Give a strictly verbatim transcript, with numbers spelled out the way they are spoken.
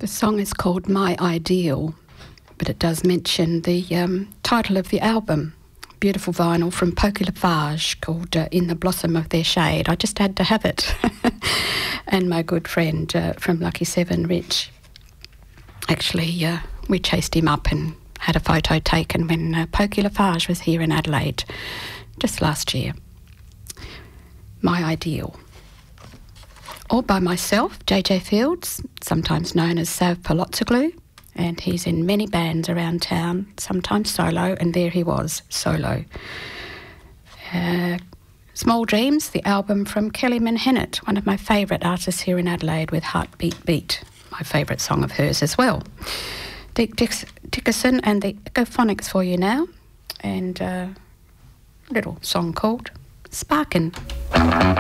The song is called My Ideal, but it does mention the um, title of the album, beautiful vinyl from Poky Lafarge called uh, In the Blossom of Their Shade. I just had to have it. And my good friend uh, from Lucky Seven, Rich, actually uh, we chased him up and had a photo taken when uh, Poky Lafarge was here in Adelaide just last year. My Ideal. All by myself, J J Fields, sometimes known as Sav Palotzoglu, and he's in many bands around town, sometimes solo, and there he was, solo. Uh, Small Dreams, the album from Kelly Manhennett, one of my favourite artists here in Adelaide, with Heartbeat Beat, my favourite song of hers as well. Dick Dix- Dickerson and the Echophonics for you now, and a little song called Sparkin'.